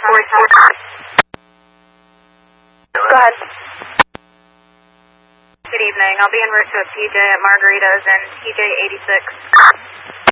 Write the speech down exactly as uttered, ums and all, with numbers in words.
Go ahead. Good evening. I'll be en route to a P J at Margaritas and P J eighty-six.